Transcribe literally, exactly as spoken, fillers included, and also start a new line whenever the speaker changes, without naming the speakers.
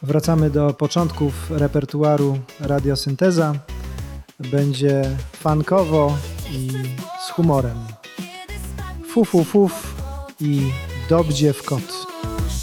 Wracamy do początków repertuaru Radiosynteza. Będzie funkowo i z humorem. Fuf, fuf, fuf i dobdzie w kot.